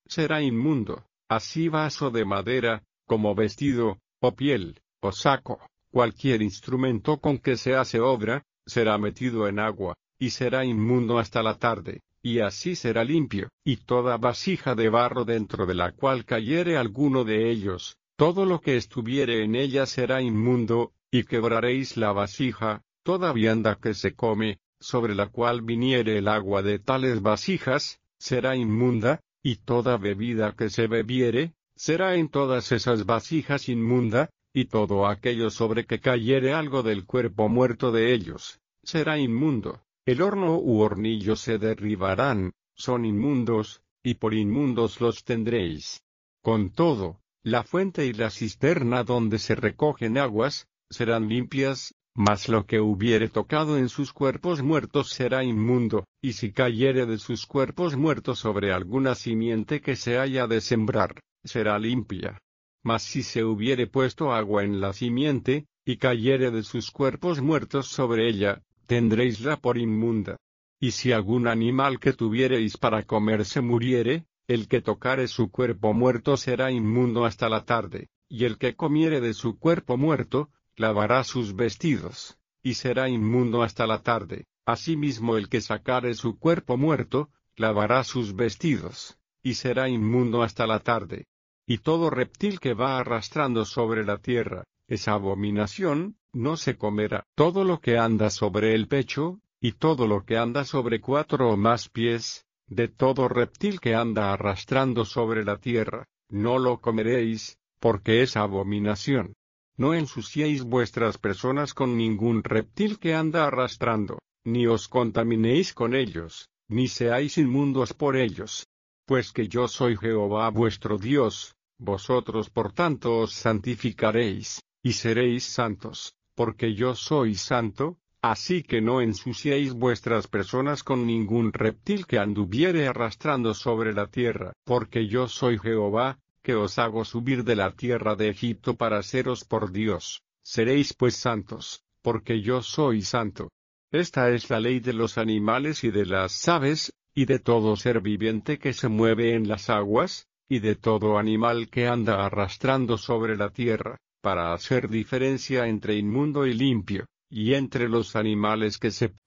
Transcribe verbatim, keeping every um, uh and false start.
será inmundo, así vaso de madera, como vestido, o piel, o saco, cualquier instrumento con que se hace obra, será metido en agua, y será inmundo hasta la tarde, y así será limpio. Y toda vasija de barro dentro de la cual cayere alguno de ellos, todo lo que estuviere en ella será inmundo, y quebraréis la vasija, toda vianda que se come, sobre la cual viniere el agua de tales vasijas, será inmunda, y toda bebida que se bebiere, será en todas esas vasijas inmunda, y todo aquello sobre que cayere algo del cuerpo muerto de ellos, será inmundo. El horno u hornillo se derribarán, son inmundos, y por inmundos los tendréis. Con todo, la fuente y la cisterna donde se recogen aguas, serán limpias, mas lo que hubiere tocado en sus cuerpos muertos será inmundo, y si cayere de sus cuerpos muertos sobre alguna simiente que se haya de sembrar, será limpia. Mas si se hubiere puesto agua en la simiente, y cayere de sus cuerpos muertos sobre ella, tendréisla por inmunda. Y si algún animal que tuviereis para comer se muriere, el que tocare su cuerpo muerto será inmundo hasta la tarde, y el que comiere de su cuerpo muerto, lavará sus vestidos, y será inmundo hasta la tarde. Asimismo el que sacare su cuerpo muerto, lavará sus vestidos, y será inmundo hasta la tarde. Y todo reptil que va arrastrando sobre la tierra, es abominación, no se comerá. Todo lo que anda sobre el pecho, y todo lo que anda sobre cuatro o más pies, de todo reptil que anda arrastrando sobre la tierra, no lo comeréis, porque es abominación. No ensuciéis vuestras personas con ningún reptil que anda arrastrando, ni os contaminéis con ellos, ni seáis inmundos por ellos. Pues que yo soy Jehová vuestro Dios, vosotros por tanto os santificaréis, y seréis santos, porque yo soy santo, así que no ensuciéis vuestras personas con ningún reptil que anduviere arrastrando sobre la tierra, porque yo soy Jehová, que os hago subir de la tierra de Egipto para seros por Dios. Seréis pues santos, porque yo soy santo. Esta es la ley de los animales y de las aves, y de todo ser viviente que se mueve en las aguas, y de todo animal que anda arrastrando sobre la tierra, para hacer diferencia entre inmundo y limpio, y entre los animales que se